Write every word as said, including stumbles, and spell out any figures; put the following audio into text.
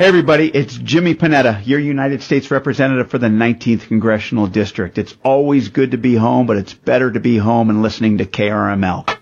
everybody, it's Jimmy Panetta, your United States Representative for the nineteenth Congressional District. It's always good to be home, but it's better to be home and listening to K R M L.